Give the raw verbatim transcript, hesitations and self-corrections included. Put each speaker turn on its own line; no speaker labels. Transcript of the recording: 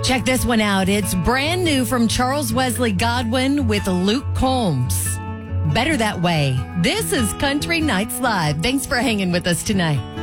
Check this one out. It's brand new from Charles Wesley Godwin with Luke Combs. Better That Way. This is Country Nights Live. Thanks for hanging with us tonight.